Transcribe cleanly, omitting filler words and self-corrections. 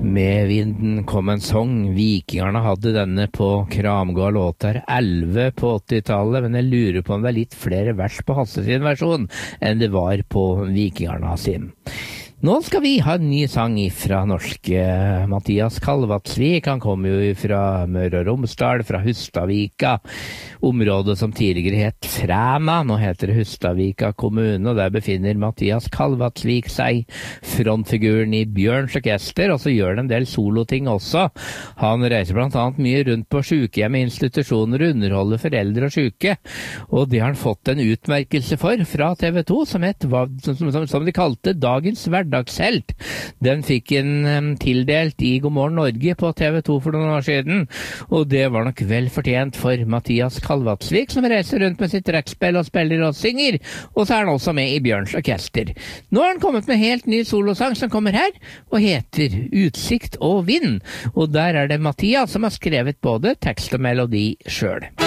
Med vinden kom en sång. Vikingerne hadde denne på Kramgård låter 11 på 80-tallet, men jeg lurer på om det er litt flere vers på Hasse sin versjon enn det var på Vikingerne sin. Nå skal vi ha en ny sang fra norske Mathias Kalvatsvik. Han kommer jo fra Møre og Romsdal, fra Hustadvika, området som tidligere het Fræna. Nå heter det Hustadvika kommune, og der befinner Mathias Kalvatsvik seg, frontfiguren i Bjørns orkester, og så gjør han en del soloting også. Han reiser blant annet mye rundt på sykehjem og institusjoner og underholder foreldre og syke, og det har han fått en utmerkelse for fra TV 2, som de kalte Dagens Hverdagshelt. Den fikk han tildelt i God morgen Norge på TV 2 for noen år siden, og det var nok vel fortjent for Mathias Kalvatsvik, som reiser rundt med sitt trekkspill og spiller og synger, og så er han også med i Bjørns orkester. Nå har han kommet med helt ny solosang som kommer her, og heter Utsikt og vind, og der er det Mathias som har skrevet både tekst og melodi selv.